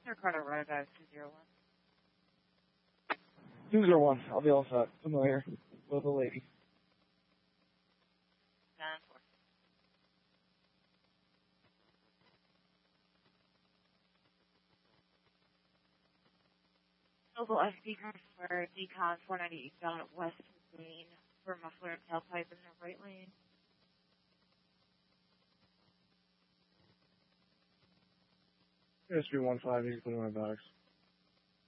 Ricardo Road, 201. 201. I'll be all set. Familiar with the lady. 9-4. Mobile FP for Decon 490 eastbound at West Main for muffler and tailpipe in the right lane. SB15, you can put in my box.